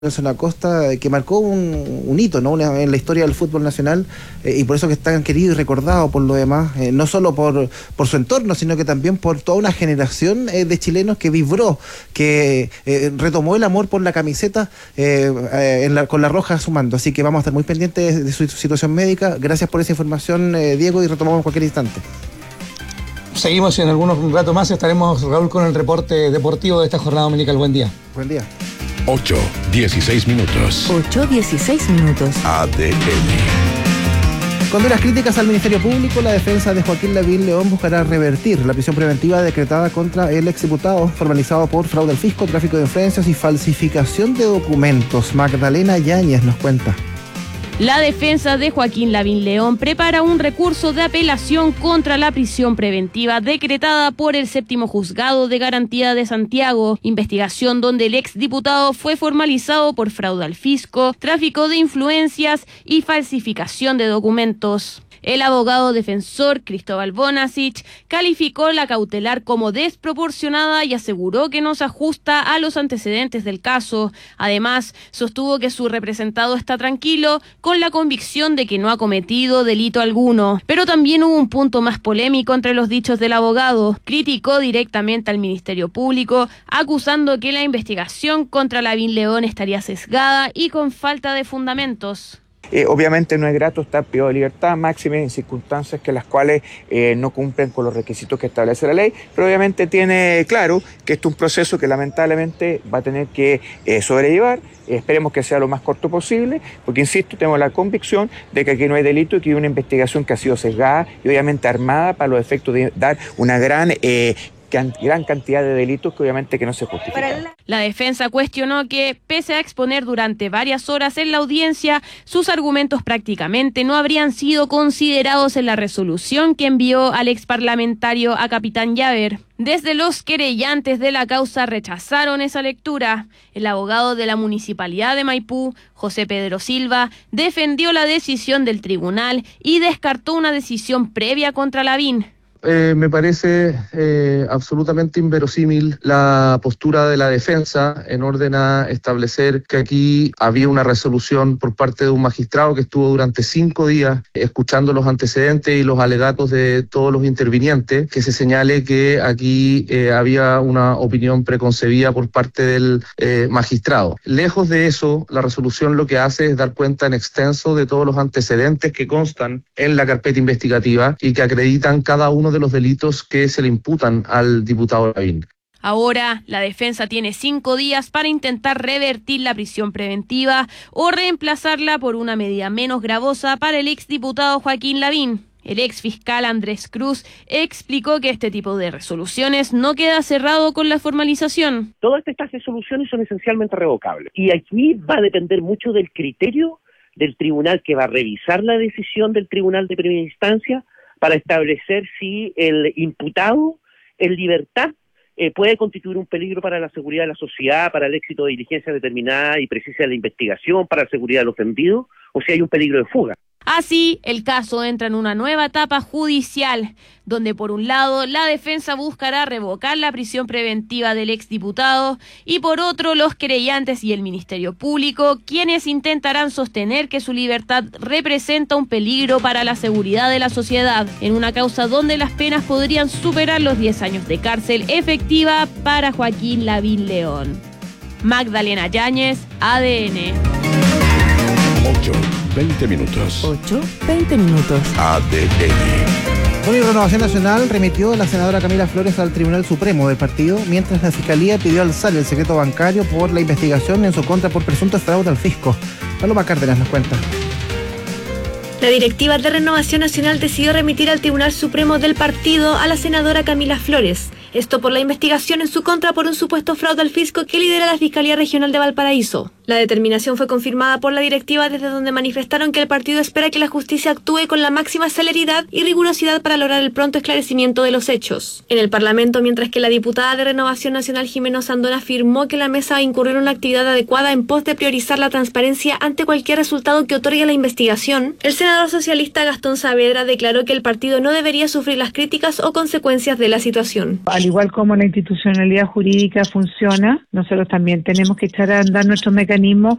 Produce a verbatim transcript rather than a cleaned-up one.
Nelson Acosta, que marcó un, un hito, ¿no? Una, en la historia del fútbol nacional, eh, y por eso que es tan querido y recordado por lo demás, eh, no solo por, por su entorno, sino que también por toda una generación eh, de chilenos que vibró, que eh, retomó el amor por la camiseta eh, eh, en la, con la roja sumando. Así que vamos a estar muy pendientes de, de su situación médica. Gracias por esa información, eh, Diego, y retomamos en cualquier instante. Seguimos y en algunos un rato más estaremos, Raúl, con el reporte deportivo de esta jornada dominical. Buen día. Buen día. ocho, dieciséis minutos. ocho, dieciséis minutos. A D N. Con duras críticas al Ministerio Público, la defensa de Joaquín Lavín León buscará revertir la prisión preventiva decretada contra el exdiputado formalizado por fraude al fisco, tráfico de influencias y falsificación de documentos. Magdalena Yáñez nos cuenta. La defensa de Joaquín Lavín León prepara un recurso de apelación contra la prisión preventiva decretada por el séptimo juzgado de garantía de Santiago, investigación donde el exdiputado fue formalizado por fraude al fisco, tráfico de influencias y falsificación de documentos. El abogado defensor Cristóbal Bonasich calificó la cautelar como desproporcionada y aseguró que no se ajusta a los antecedentes del caso. Además, sostuvo que su representado está tranquilo con la convicción de que no ha cometido delito alguno. Pero también hubo un punto más polémico entre los dichos del abogado. Criticó directamente al Ministerio Público, acusando que la investigación contra Lavín León estaría sesgada y con falta de fundamentos. Eh, obviamente no es grato estar privado de libertad, máxime en circunstancias que las cuales eh, no cumplen con los requisitos que establece la ley, pero obviamente tiene claro que esto es un proceso que lamentablemente va a tener que eh, sobrellevar. Eh, esperemos que sea lo más corto posible, porque insisto, tengo la convicción de que aquí no hay delito y que hay una investigación que ha sido sesgada y obviamente armada para los efectos de dar una gran... Eh, gran cantidad de delitos que obviamente que no se justifican. La defensa cuestionó que, pese a exponer durante varias horas en la audiencia, sus argumentos prácticamente no habrían sido considerados en la resolución que envió al exparlamentario a Capitán Llaver. Desde los querellantes de la causa rechazaron esa lectura. El abogado de la Municipalidad de Maipú, José Pedro Silva, defendió la decisión del tribunal y descartó una decisión previa contra Lavín. Eh, me parece eh, absolutamente inverosímil la postura de la defensa en orden a establecer que aquí había una resolución por parte de un magistrado que estuvo durante cinco días escuchando los antecedentes y los alegatos de todos los intervinientes, que se señale que aquí eh, había una opinión preconcebida por parte del eh, magistrado. Lejos de eso, la resolución lo que hace es dar cuenta en extenso de todos los antecedentes que constan en la carpeta investigativa y que acreditan cada uno de los delitos que se le imputan al diputado Lavín. Ahora, la defensa tiene cinco días para intentar revertir la prisión preventiva o reemplazarla por una medida menos gravosa para el exdiputado Joaquín Lavín. El exfiscal Andrés Cruz explicó que este tipo de resoluciones no queda cerrado con la formalización. Todas estas resoluciones son esencialmente revocables y aquí va a depender mucho del criterio del tribunal que va a revisar la decisión del tribunal de primera instancia para establecer si el imputado en libertad eh, puede constituir un peligro para la seguridad de la sociedad, para el éxito de diligencia determinada y precisa de la investigación, para la seguridad del ofendido, o si hay un peligro de fuga. Así, el caso entra en una nueva etapa judicial, donde por un lado la defensa buscará revocar la prisión preventiva del exdiputado y por otro los querellantes y el Ministerio Público, quienes intentarán sostener que su libertad representa un peligro para la seguridad de la sociedad, en una causa donde las penas podrían superar los diez años de cárcel efectiva para Joaquín Lavín León. Magdalena Yáñez, A D N. ocho, veinte minutos. ocho, veinte minutos. A D N. Bueno, y Renovación Nacional remitió a la senadora Camila Flores al Tribunal Supremo del partido, mientras la Fiscalía pidió alzar el secreto bancario por la investigación en su contra por presunto fraude al fisco. Paloma Cárdenas nos cuenta. La directiva de Renovación Nacional decidió remitir al Tribunal Supremo del partido a la senadora Camila Flores. Esto por la investigación en su contra por un supuesto fraude al fisco que lidera la Fiscalía Regional de Valparaíso. La determinación fue confirmada por la directiva, desde donde manifestaron que el partido espera que la justicia actúe con la máxima celeridad y rigurosidad para lograr el pronto esclarecimiento de los hechos. En el Parlamento, mientras que la diputada de Renovación Nacional Jimena Sandón afirmó que la mesa va a incurrir en una actividad adecuada en pos de priorizar la transparencia ante cualquier resultado que otorgue la investigación, el senador socialista Gastón Saavedra declaró que el partido no debería sufrir las críticas o consecuencias de la situación. Al igual como la institucionalidad jurídica funciona, nosotros también tenemos que echar a andar nuestros mecanismos organismo